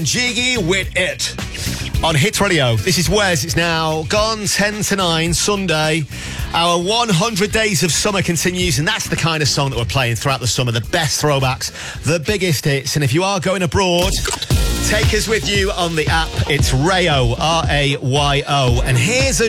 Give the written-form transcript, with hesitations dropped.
Jiggy with it on Hits Radio. This is Wes. It's now gone 10 to 9 Sunday. Our 100 Days of Summer continues, and that's the kind of song that we're playing throughout the summer. The best throwbacks, the biggest hits. And if you are going abroad, take us with you on the app. It's Rayo, R-A-Y-O. And here's a